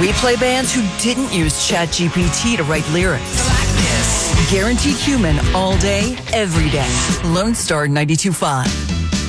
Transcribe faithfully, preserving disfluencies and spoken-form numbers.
We play bands who didn't use ChatGPT to write lyrics. Guaranteed human all day, every day. Lone Star ninety-two point five.